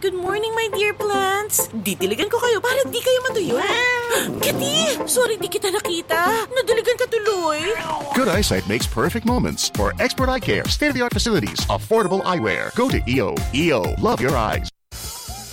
Good morning, my dear plants. Didiligan ko kayo para di kayo matuyo. Kitty! Sorry di kita nakita. Nadiligan ka tuloy. Good eyesight makes perfect moments. For expert eye care, state-of-the-art facilities, affordable eyewear. Go to EO. EO, love your eyes.